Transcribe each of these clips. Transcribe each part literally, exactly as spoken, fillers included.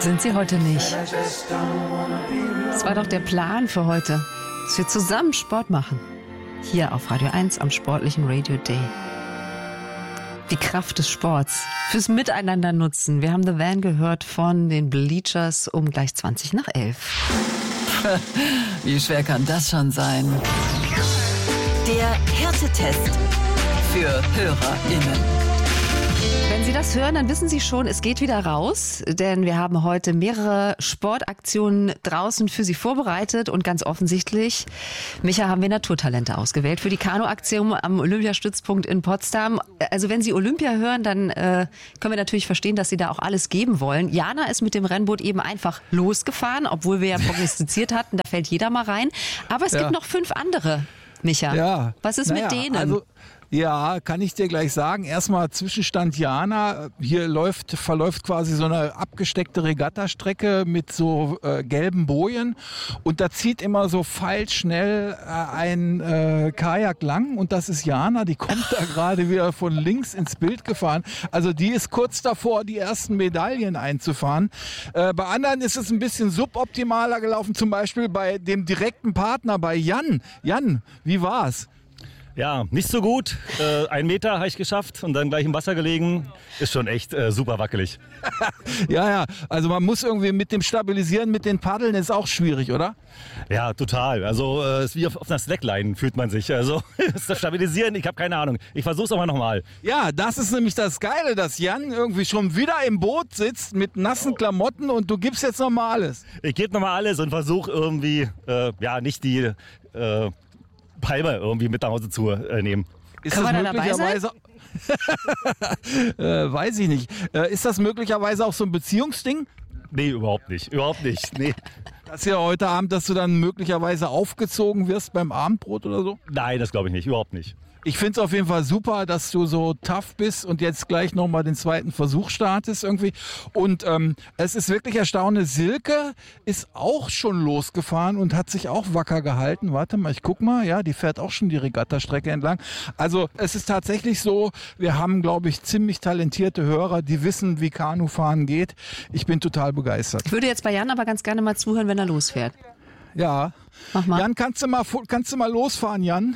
Sind sie heute nicht. Das war doch der Plan für heute, dass wir zusammen Sport machen. Hier auf Radio eins am sportlichen Radio Day. Die Kraft des Sports fürs Miteinander nutzen. Wir haben The Van gehört von den Bleachers um gleich zwanzig nach elf. Wie schwer kann das schon sein? Der Härtetest für HörerInnen. Wenn Sie das hören, dann wissen Sie schon, es geht wieder raus, denn wir haben heute mehrere Sportaktionen draußen für Sie vorbereitet und ganz offensichtlich, Micha, haben wir Naturtalente ausgewählt für die Kanu-Aktion am Olympiastützpunkt in Potsdam. Also wenn Sie Olympia hören, dann äh, können wir natürlich verstehen, dass Sie da auch alles geben wollen. Jana ist mit dem Rennboot eben einfach losgefahren, obwohl wir ja prognostiziert hatten, da fällt jeder mal rein. Aber es ja. gibt noch fünf andere, Micha. Ja. Was ist naja, mit denen? Also ja, kann ich dir gleich sagen. Erstmal Zwischenstand Jana. Hier läuft, verläuft quasi so eine abgesteckte Regattastrecke mit so äh, gelben Bojen. Und da zieht immer so feilschnell äh, ein äh, Kajak lang. Und das ist Jana. Die kommt da gerade wieder von links ins Bild gefahren. Also die ist kurz davor, die ersten Medaillen einzufahren. Äh, bei anderen ist es ein bisschen suboptimaler gelaufen. Zum Beispiel bei dem direkten Partner, bei Jan. Jan, wie war's? Ja, nicht so gut. Äh, ein Meter habe ich geschafft und dann gleich im Wasser gelegen. Ist schon echt äh, super wackelig. ja, ja. Also man muss irgendwie mit dem Stabilisieren, mit den Paddeln ist auch schwierig, oder? Ja, total. Also es äh, ist wie auf, auf einer Slackline fühlt man sich. Also das Stabilisieren, ich habe keine Ahnung. Ich versuche es aber nochmal. Ja, das ist nämlich das Geile, dass Jan irgendwie schon wieder im Boot sitzt mit nassen Klamotten und du gibst jetzt nochmal alles. Ich gebe nochmal alles und versuche irgendwie, äh, ja, nicht die... Äh, Palme irgendwie mit nach Hause zu äh, nehmen. Ist Kann das man da dabei sein? äh, weiß ich nicht. Äh, ist das möglicherweise auch so ein Beziehungsding? Nee, überhaupt nicht. Überhaupt nicht. Nee. Das ja heute Abend, dass du dann möglicherweise aufgezogen wirst beim Abendbrot oder so? Nein, das glaube ich nicht. Überhaupt nicht. Ich finde es auf jeden Fall super, dass du so tough bist und jetzt gleich nochmal den zweiten Versuch startest irgendwie. Und ähm, es ist wirklich erstaunlich. Silke ist auch schon losgefahren und hat sich auch wacker gehalten. Warte mal, ich guck mal. Ja, die fährt auch schon die Regattastrecke entlang. Also es ist tatsächlich so, wir haben, glaube ich, ziemlich talentierte Hörer, die wissen, wie Kanufahren geht. Ich bin total begeistert. Ich würde jetzt bei Jan aber ganz gerne mal zuhören, wenn er losfährt. Ja. Mach mal. Jan, kannst du mal, kannst du mal losfahren, Jan?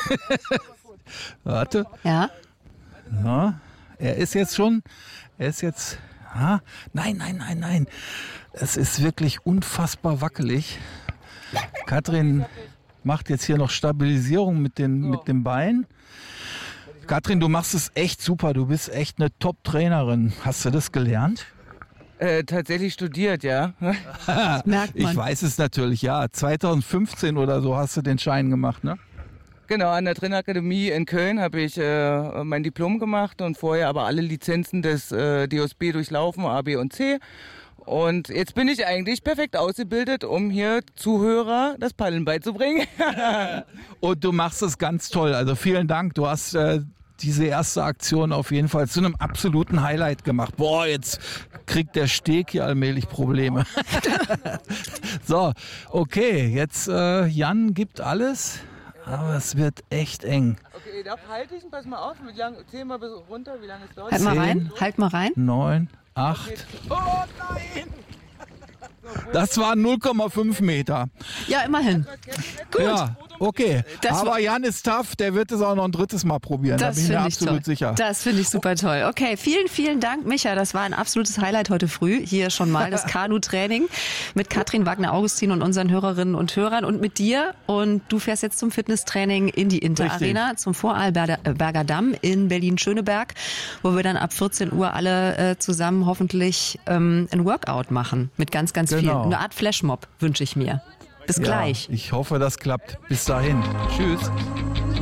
Warte. Ja. Ja, er ist jetzt schon, er ist jetzt, ah, nein, nein, nein, nein. Es ist wirklich unfassbar wackelig. Katrin macht jetzt hier noch Stabilisierung mit den, mit dem Bein. Katrin, du machst es echt super. Du bist echt eine Top-Trainerin. Hast du das gelernt? Äh, tatsächlich studiert, ja. Das merkt man. Ich weiß es natürlich, ja. zwanzig fünfzehn oder so hast du den Schein gemacht, ne? Genau, an der Trainerakademie in Köln habe ich äh, mein Diplom gemacht und vorher aber alle Lizenzen des äh, D O S B durchlaufen, A, B und C. Und jetzt bin ich eigentlich perfekt ausgebildet, um hier Zuhörer das Paddeln beizubringen. Und du machst es ganz toll. Also vielen Dank. Du hast äh, diese erste Aktion auf jeden Fall zu einem absoluten Highlight gemacht. Boah, jetzt kriegt der Steg hier allmählich Probleme. So, okay, jetzt äh, Jan gibt alles. Aber es wird echt eng. Okay, da halte ich, pass mal auf, wie lang, zähl mal bis runter, wie lange es dauert. Halt mal rein, halt mal rein. Neun, acht. Oh nein! Das waren null Komma fünf Meter. Ja, immerhin. Gut. Ja, okay. Das Aber Jan ist tough, der wird es auch noch ein drittes Mal probieren. Das da bin ich mir finde ich absolut toll. sicher. Das finde ich super toll. Okay, vielen, vielen Dank, Micha. Das war ein absolutes Highlight heute früh. Hier schon mal das Kanu-Training mit Katrin Wagner-Augustin und unseren Hörerinnen und Hörern und mit dir. Und du fährst jetzt zum Fitnesstraining in die Inter-Arena, zum Vorarlberger Damm in Berlin-Schöneberg, wo wir dann ab vierzehn Uhr alle äh, zusammen hoffentlich ähm, ein Workout machen mit ganz, ganz Genau. viel. Eine Art Flashmob wünsche ich mir. Bis Ja, gleich. Ich hoffe, das klappt. Bis dahin. Tschüss.